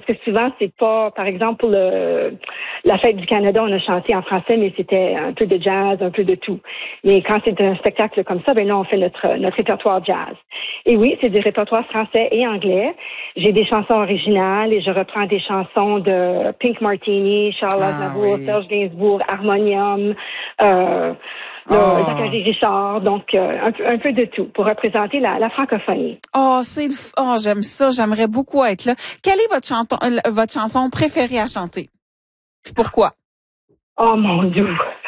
que souvent, c'est pas, par exemple, pour la Fête du Canada, on a chanté en français, mais c'était un peu de jazz, un peu de tout. Mais quand c'est un spectacle comme ça, ben là, on fait notre répertoire jazz. Et oui, c'est des répertoires français et anglais. J'ai des chansons originales et je reprends des chansons de Pink Martini, Charles Aznavour, oui. Serge Gainsbourg, Harmonium, Zachary Richard, donc un peu de tout pour représenter la francophonie. J'aime ça, j'aimerais beaucoup être là. Quelle est votre chanson préférée à chanter? Puis pourquoi? Oh mon Dieu!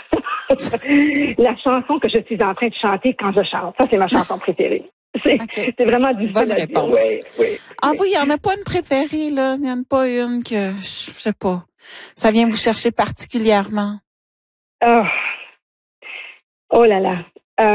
La chanson que je suis en train de chanter quand je chante, ça c'est ma chanson préférée. C'est vraiment difficile Bonne à réponse. dire. Oui. Oui, il n'y en a pas une préférée, là. Il n'y en a pas une que, je sais pas, ça vient vous chercher particulièrement. Oh là là.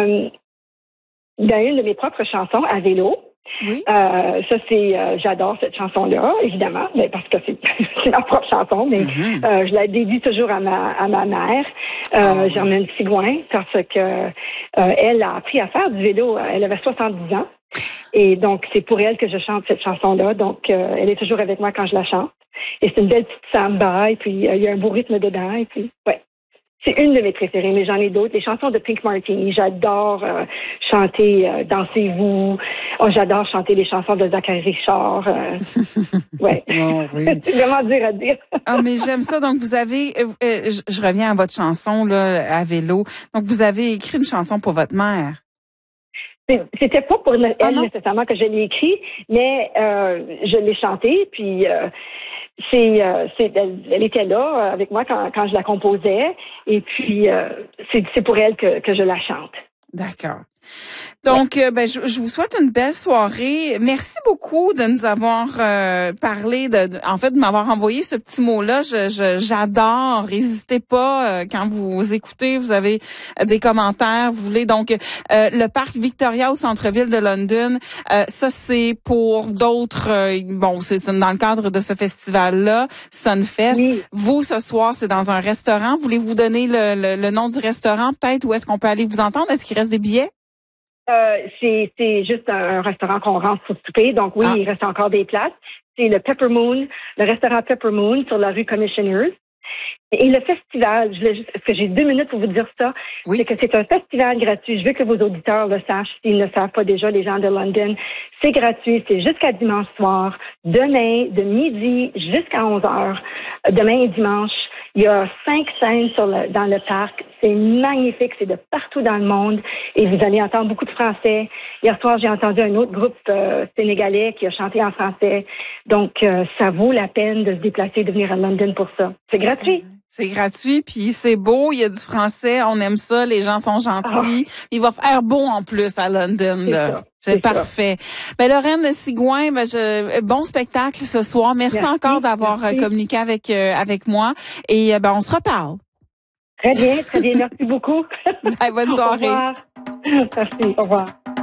Dans une de mes propres chansons, À vélo, oui. Ça c'est, j'adore cette chanson-là, évidemment, mais parce que c'est ma propre chanson, mais je la dédie toujours à ma mère, Germaine Sigouin, parce que elle a appris à faire du vélo. Elle avait 70 ans. Et donc, c'est pour elle que je chante cette chanson-là. Donc, elle est toujours avec moi quand je la chante. Et c'est une belle petite samba, et puis il y a un beau rythme dedans, et puis, ouais. C'est une de mes préférées, mais j'en ai d'autres. Les chansons de Pink Martini, j'adore chanter Dansez-vous. Oh, j'adore chanter les chansons de Zachary Richard. Ouais. Oh, oui. C'est vraiment dur à dire. Mais j'aime ça. Donc, vous avez, je reviens à votre chanson, là, À vélo. Donc, vous avez écrit une chanson pour votre mère. C'était pas pour elle nécessairement que je l'ai écrit, mais je l'ai chanté, puis elle était là avec moi quand je la composais, et puis c'est pour elle que je la chante. D'accord. Donc, je vous souhaite une belle soirée. Merci beaucoup de nous avoir parlé en fait, de m'avoir envoyé ce petit mot-là. J'adore. N'hésitez pas quand vous écoutez, vous avez des commentaires, vous voulez. Donc, le parc Victoria au centre-ville de London, ça c'est pour d'autres. C'est dans le cadre de ce festival-là, Sunfest. Oui. Vous, ce soir, c'est dans un restaurant. Voulez-vous donner le nom du restaurant, peut-être, où est-ce qu'on peut aller vous entendre? Est-ce qu'il reste des billets? C'est juste un restaurant qu'on rentre pour souper. Donc oui, il reste encore des places. C'est le Pepper Moon, le restaurant Pepper Moon sur la rue Commissioners. Et le festival, est-ce que j'ai 2 minutes pour vous dire ça? Oui. C'est que c'est un festival gratuit. Je veux que vos auditeurs le sachent, s'ils ne le savent pas déjà, les gens de London. C'est gratuit, c'est jusqu'à dimanche soir. Demain, de midi jusqu'à 11h. Demain et dimanche. Il y a 5 scènes dans le parc. C'est magnifique. C'est de partout dans le monde. Et vous allez entendre beaucoup de français. Hier soir, j'ai entendu un autre groupe sénégalais qui a chanté en français. Donc, ça vaut la peine de se déplacer, de venir à London pour ça. C'est gratuit. C'est gratuit, puis c'est beau. Il y a du français. On aime ça. Les gens sont gentils. Il va faire beau en plus à London. C'est parfait. Lorraine Sigouin, bon spectacle ce soir. Merci encore d'avoir communiqué avec moi. Et on se reparle. Très bien. Merci beaucoup. Bonne soirée. Au revoir. Merci. Au revoir.